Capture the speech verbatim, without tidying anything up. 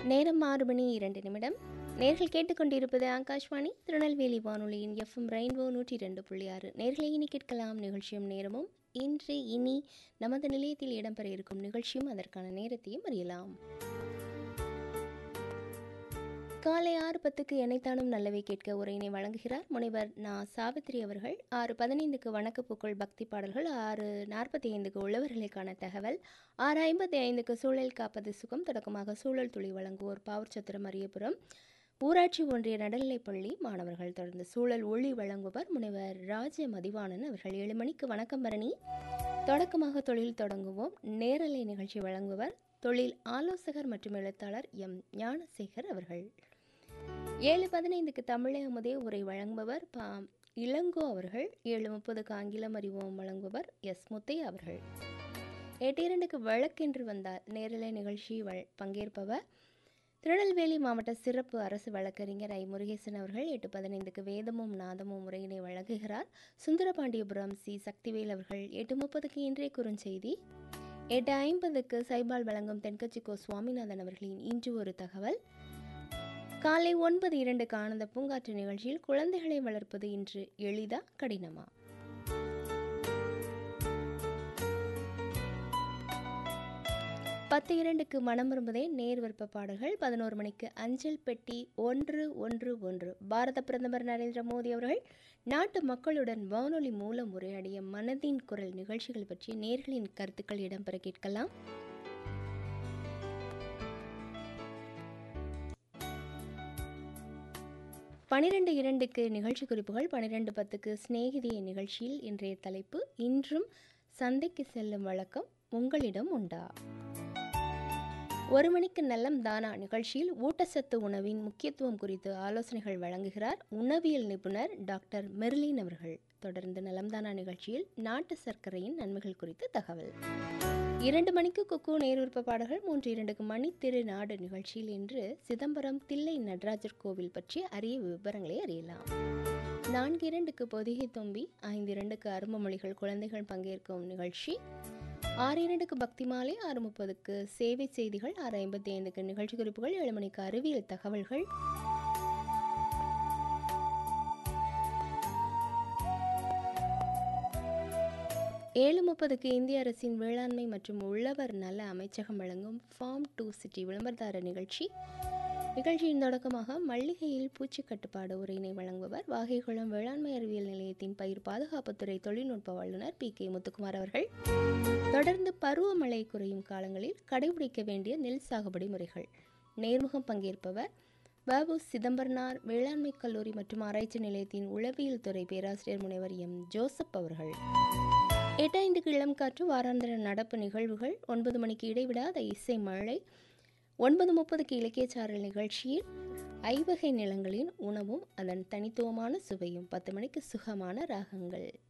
நேரம் ஆறு மணி இரண்டு நிமிடம். நேர்கள் கேட்டுக்கொண்டிருப்பது ஆகாஷ்வாணி திருநெல்வேலி வானொலியின் எஃப்எம் ரெயின்போ நூற்றி இரண்டு புள்ளி ஆறு. நேர்களை இனி கேட்கலாம் நிகழ்ச்சியும் நேரமும். இன்று இனி நமது நிலையத்தில் இடம்பெற இருக்கும் நிகழ்ச்சியும் அதற்கான நேரத்தையும் அறியலாம். காலை ஆறு பத்துக்கு எனைத்தானும் நல்லவை கேட்க உரையினை வழங்குகிறார் முனைவர் நா சாவித்திரி அவர்கள். ஆறு பதினைந்துக்கு வணக்கப்பூக்கள் பக்தி பாடல்கள், ஆறு நாற்பத்தி ஐந்துக்கு உழவர்களுக்கான தகவல், ஆறு ஐம்பத்தி ஐந்துக்கு சூழல் காப்பது சுகம், தொடக்கமாக சூழல் துளி வழங்குவோர் பாவூர்சத்திரம் அரியபுரம் ஊராட்சி ஒன்றிய நடுநிலைப்பள்ளி மாணவர்கள். தொடர்ந்து சூழல் ஒளி வழங்குவர் முனைவர் ராஜ மதிவாணன் அவர்கள். ஏழு மணிக்கு வணக்கம் பரணி, தொடக்கமாக தொழில் தொடங்குவோம் நேரலை நிகழ்ச்சி வழங்குவர் தொழில் ஆலோசகர் மற்றும் எழுத்தாளர் எம் ஞானசேகர் அவர்கள். ஏழு பதினைந்துக்கு தமிழை அமுதே உரை வழங்குபவர் பா இளங்கோ அவர்கள். ஏழு முப்பதுக்கு ஆங்கிலம் அறிவோம் வழங்குபவர் எஸ் முத்தையா அவர்கள். எட்டு இரண்டுக்கு வழக்கென்று வந்தால் நேரலை நிகழ்ச்சி வ பங்கேற்பவர் திருநெல்வேலி மாவட்ட சிறப்பு அரசு வழக்கறிஞர் ஐ முருகேசன் அவர்கள். எட்டு பதினைந்துக்கு வேதமும் நாதமும் உரையினை வழங்குகிறார் சுந்தரபாண்டியபுரம் சி சக்திவேல் அவர்கள். எட்டு முப்பதுக்கு இன்றைய குறுஞ்செய்தி. எட்டு ஐம்பதுக்கு சைபால் வழங்கும் தென்கட்சி கோ சுவாமிநாதன் அவர்களின் இன்று ஒரு தகவல். காலை ஒன்பது இரண்டுக்கு ஆனந்த பூங்காற்று நிகழ்ச்சியில் குழந்தைகளை வளர்ப்பது இன்று எளிதா கடினமா? பத்து இரண்டுக்கு மனம் விரும்புதே நேர் விருப்ப பாடல்கள். பதினோரு மணிக்கு அஞ்சல் பெட்டி ஒன்று ஒன்று ஒன்று. பாரத பிரதமர் நரேந்திர மோடி அவர்கள் நாட்டு மக்களுடன் வானொலி மூலம் உரையாடிய மனதின் குரல் நிகழ்ச்சிகள் பற்றிய நேர்களின் கருத்துக்கள் இடம்பெற கேட்கலாம். பனிரெண்டு இரண்டுக்கு நிகழ்ச்சி குறிப்புகள். பனிரெண்டு பத்துக்கு சிநேகிதிய நிகழ்ச்சியில் இன்றைய தலைப்பு இன்றும் சந்தைக்கு செல்லும் வழக்கம் உங்களிடம் உண்டா? ஒரு மணிக்கு நல்லம் தானா நிகழ்ச்சியில் ஊட்டச்சத்து உணவின் முக்கியத்துவம் குறித்து ஆலோசனைகள் வழங்குகிறார் உணவியல் நிபுணர் டாக்டர் மெர்லின் அவர்கள். தொடர்ந்து நலம்தானா நிகழ்ச்சியில் நாட்டு சர்க்கரையின் நன்மைகள் குறித்து தகவல். இரண்டு மணிக்கு குக்கு நேர்விருப்ப பாடல்கள். மூன்று இரண்டுக்கு மணி திரு நாடு நிகழ்ச்சியில் இன்று சிதம்பரம் தில்லை நடராஜர் கோவில் பற்றிய அரிய விவரங்களை அறியலாம். நான்கு இரண்டுக்கு பொதிகை தொம்பி. ஐந்து இரண்டுக்கு அரும்பு மொழிகள் குழந்தைகள் பங்கேற்கும் நிகழ்ச்சி. ஆறு இரண்டுக்கு பக்தி மாலை. ஆறு முப்பதுக்கு சேவை செய்திகள். ஆறு ஐம்பத்தி ஐந்துக்கு நிகழ்ச்சி குறிப்புகள். ஏழு மணிக்கு அறிவியல் தகவல்கள். ஏழு முப்பதுக்கு இந்திய அரசின் வேளாண்மை மற்றும் உழவர் நல அமைச்சகம் வழங்கும் ஃபார்ம் டு சிட்டி விளம்பரதார நிகழ்ச்சி. நிகழ்ச்சியின் தொடக்கமாக மல்லிகையில் பூச்சி கட்டுப்பாடு உரையினை வழங்குபவர் வாகைக்குளம் வேளாண்மை அறிவியல் நிலையத்தின் பயிர் பாதுகாப்புத்துறை தொழில்நுட்ப வல்லுநர் பி கே முத்துக்குமார் அவர்கள். தொடர்ந்து பருவமழை குறையும் காலங்களில் கடைபிடிக்க வேண்டிய நெல் சாகுபடி முறைகள். நேர்முகம் பங்கேற்பவர் வவு சிதம்பரனார் வேளாண்மை கல்லூரி மற்றும் ஆராய்ச்சி நிலையத்தின் உளவியல் துறை பேராசிரியர் முனைவர் எம் ஜோசப் அவர்கள். எட்டு ஐந்துக்கு இளம் காற்று வாராந்திர நடப்பு நிகழ்வுகள். ஒன்பது மணிக்கு இடைவிடாத இசை மழை. ஒன்பது முப்பதுக்கு இலக்கியச்சாரல் நிகழ்ச்சியில் ஐவகை நிலங்களின் உணவும் அதன் தனித்துவமான சுவையும். பத்து மணிக்கு சுகமான ராகங்கள்.